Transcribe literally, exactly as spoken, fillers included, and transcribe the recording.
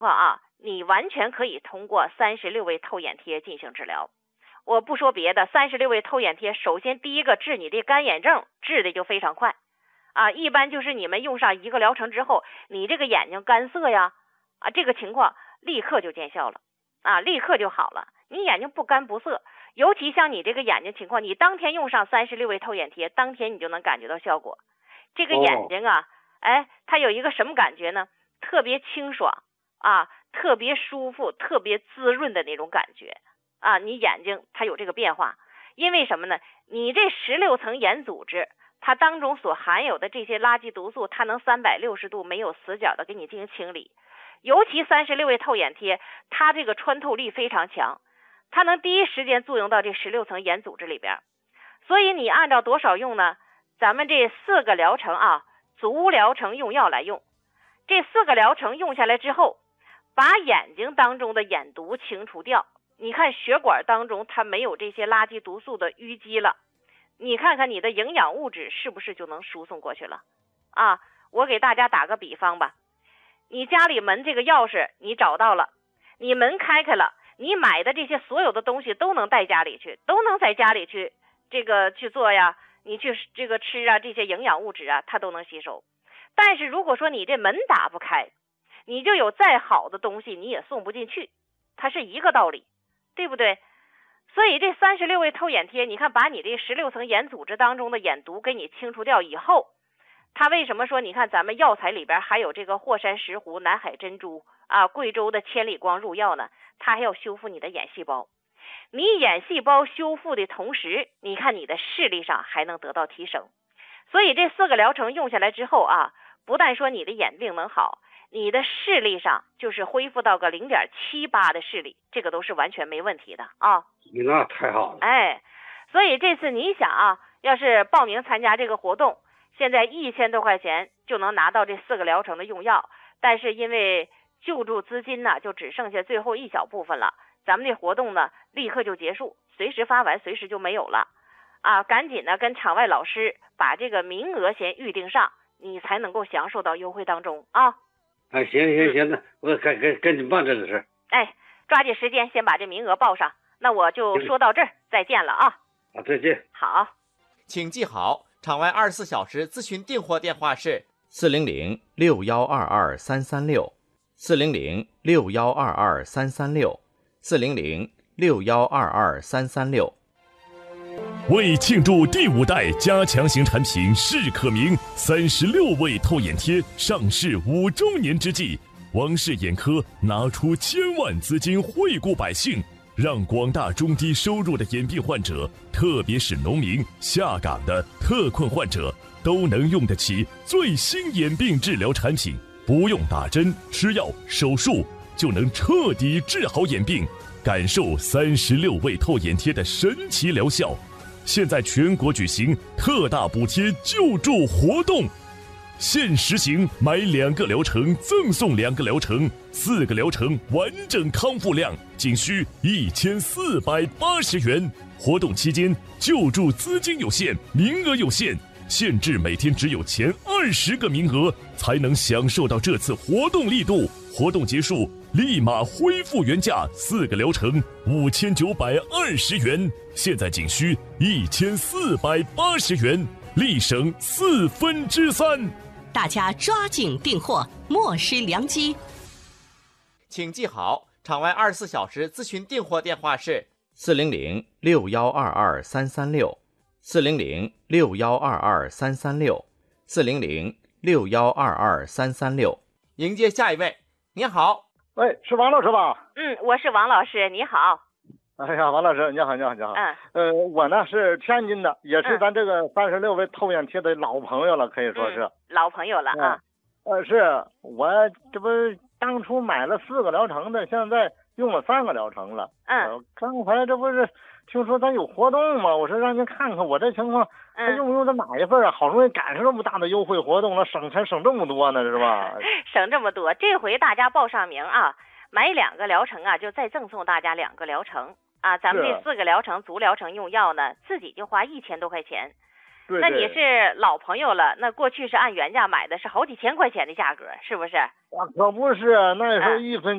啊，你完全可以通过三十六味透眼贴进行治疗。我不说别的，三十六味透眼贴，首先第一个治你的干眼症，治的就非常快啊。一般就是你们用上一个疗程之后，你这个眼睛干涩呀，啊，这个情况立刻就见效了啊，立刻就好了。你眼睛不干不涩，尤其像你这个眼睛情况，你当天用上三十六味透眼贴，当天你就能感觉到效果。这个眼睛啊，哎，它有一个什么感觉呢？特别清爽啊，特别舒服，特别滋润的那种感觉啊，你眼睛它有这个变化。因为什么呢？你这十六层眼组织，它当中所含有的这些垃圾毒素，它能三百六十度没有死角的给你进行清理。尤其三十六味透眼贴，它这个穿透力非常强，它能第一时间作用到这十六层眼组织里边。所以你按照多少用呢？咱们这四个疗程啊，足疗程用药来用。这四个疗程用下来之后，把眼睛当中的眼毒清除掉。你看血管当中它没有这些垃圾毒素的淤积了，你看看你的营养物质是不是就能输送过去了啊？我给大家打个比方吧，你家里门这个钥匙你找到了，你门开开了，你买的这些所有的东西都能带家里去，都能在家里去这个去做呀，你去这个吃啊，这些营养物质啊它都能吸收。但是如果说你这门打不开，你就有再好的东西你也送不进去，它是一个道理，对不对？所以这三十六味透眼贴，你看把你这十六层眼组织当中的眼毒给你清除掉以后，它为什么说你看咱们药材里边还有这个霍山石斛、南海珍珠啊、贵州的千里光入药呢？它还要修复你的眼细胞。你眼细胞修复的同时，你看你的视力上还能得到提升。所以这四个疗程用下来之后啊，不但说你的眼病能好，你的视力上就是恢复到个零点七八的视力，这个都是完全没问题的啊。 那太好了。 哎，所以这次你想啊，要是报名参加这个活动，现在一千多块钱就能拿到这四个疗程的用药，但是因为救助资金呢，就只剩下最后一小部分了。咱们这活动呢，立刻就结束，随时发完，随时就没有了啊！赶紧呢，跟场外老师把这个名额先预定上，你才能够享受到优惠当中啊！ 哎，行行行，那我赶赶赶紧办这个事。 哎，抓紧时间先把这名额报上。那我就说到这儿，再见了啊！ 啊，再见。 好， 请记好，场外二十四小时咨询订货电话是四零零六幺二二三三六，四零零六幺二二三三六。四零零六幺二二三三六。 为庆祝第五代加强型产品适可明三十六味透眼贴上市五周年之际，王氏眼科拿出千万资金惠顾百姓，让广大中低收入的眼病患者，特别是农民、下岗的特困患者，都能用得起最新眼病治疗产品，不用打针、吃药、手术，就能彻底治好眼病，感受三十六味透眼贴的神奇疗效。现在全国举行特大补贴救助活动，现实行买两个疗程赠送两个疗程，四个疗程完整康复量仅需一千四百八十元。活动期间救助资金有限，名额有限，限制每天只有前二十个名额才能享受到这次活动力度。活动结束立马恢复原价，四个疗程五千九百二十元，现在仅需一千四百八十元，立省四分之三。 大家抓紧订货，莫失良机。 请记好，场外二十四小时咨询订货电话是四零零六幺二二三三六，四零零六幺二二三三六，四零零六幺二二三三六。迎接下一位，您好。 喂，是王老师吧？ 嗯，我是王老师，你好。 哎呀，王老师，你好，你好，你好。 嗯。 呃，我呢是天津的，也是咱这个三十六味透眼贴的老朋友了，可以说是、 嗯、老朋友了啊。 呃，是我这不当初买了四个疗程的，现在用了三个疗程了。 嗯。 呃、刚才这不是听说咱有活动吗？我说让您看看我这情况，还用不用再买一份啊？好容易赶上这么大的优惠活动了，省钱省这么多呢，是吧？ 省这么多，这回大家报上名啊，买两个疗程啊，就再赠送大家两个疗程啊。咱们这四个疗程足疗程用药呢，自己就花一千多块钱。 对对， 那你是老朋友了，那过去是按原价买的，是好几千块钱的价格，是不是？ 啊，可不是，那时候一分